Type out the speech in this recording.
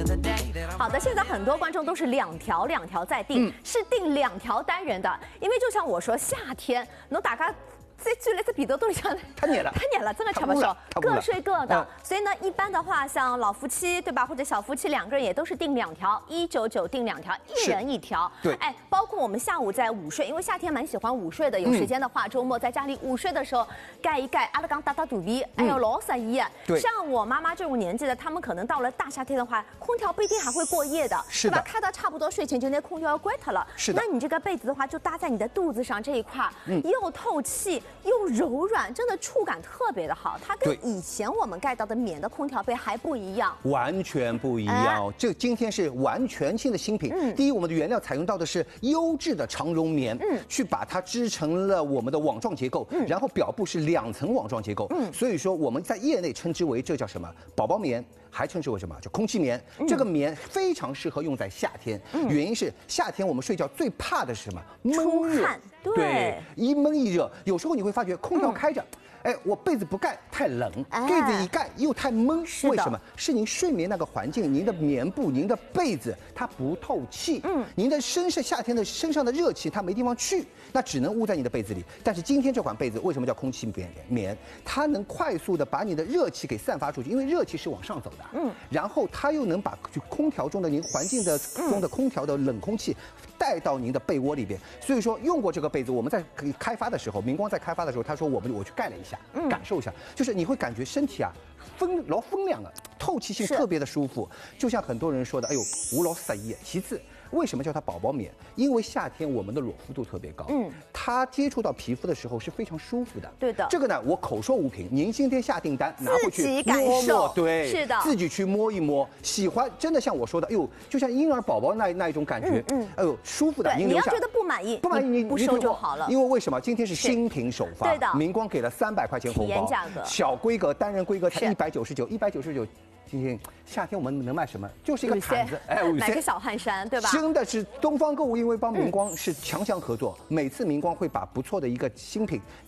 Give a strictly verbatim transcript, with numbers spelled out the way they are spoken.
好的，现在很多观众都是两条两条在订，嗯、是订两条单人的，因为就像我说，夏天侬大家。这最来这彼得都里向太黏了， 太黏了，真的吃不消，各睡各的。所以呢，一般的话，像老夫妻对吧，或者小夫妻两个人也都是订两条，一九九订两条，一人一条。 对， 哎，包括我们下午在午睡，因为夏天蛮喜欢午睡的，有时间的话，周末在家里午睡的时候盖一盖，阿拉刚打打肚皮，哎呦老适意。 对， 像我妈妈这种年纪的，他们可能到了大夏天的话，空调不一定还会过夜的， 是的， 对吧？开到差不多睡前就那空调要关它了。 是的， 那你这个被子的话，就搭在你的肚子上这一块，嗯，又透气又柔软。真的触感特别的好，它跟以前我们盖到的棉的空调被还不一样， 完全不一样。哎、这今天是完全新的新品。嗯，第一，我们的原料采用到的是优质的长绒棉，嗯，去把它织成了我们的网状结构，嗯，然后表布是两层网状结构，嗯，所以说我们在业内称之为这叫什么宝宝棉。还称之为什么？叫空气棉。嗯、这个棉非常适合用在夏天，嗯、原因是夏天我们睡觉最怕的是什么？闷热。 对， 对，一闷一热，有时候你会发觉空调开着。嗯哎，我被子不盖太冷，被子一盖又太闷，为什么？是您睡眠那个环境，您的棉布、您的被子它不透气，嗯，您的身上夏天的身上的热气它没地方去，那只能捂在你的被子里。但是今天这款被子为什么叫空气棉？棉它能快速的把你的热气给散发出去，因为热气是往上走的，嗯，然后它又能把空调中的您环境的中的空调的冷空气带到您的被窝里边。所以说用过这个被子，我们在开发的时候，明光在开发的时候，他说我们我去盖了一下。嗯、感受一下，就是你会感觉身体啊，风老风凉了，透气性特别的舒服。就像很多人说的，哎呦，无劳适意。其次，为什么叫它宝宝棉？因为夏天我们的裸肤度特别高，嗯，它接触到皮肤的时候是非常舒服的。 对的， 这个呢，我口说无凭，您今天下订单拿回去摸摸， 对， 是的， 自己去摸一摸，喜欢，真的像我说的，哎呦，就像婴儿宝宝那那一种感觉，嗯，嗯哎呦，舒服的。 你要觉得不满意， 不满意你不收就好了。 因为为什么？今天是新品首发， 对的， 明光给了三百块钱红包， 价格， 小规格单人规格才一百九十九，一百九十九。今天夏天我们能卖什么？就是一个毯子， 哎，买个小汗衫，对吧？ 真的是东方购物，因为帮明光是强强合作，每次明光会把不错的一个新品